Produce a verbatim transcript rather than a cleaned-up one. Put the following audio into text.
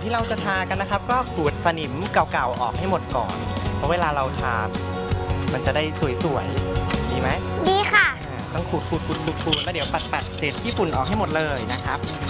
ที่เราจะทากันนะครับก็ขูดสนิมเก่าๆออกให้หมดก่อนเพราะเวลาเราทามันจะได้สวยๆดีไหมดีค่ะต้องขูดขูดขูดขูดขูดแล้วเดี๋ยวปัดปัดเศษญี่ปุ่นออกให้หมดเลยนะครับ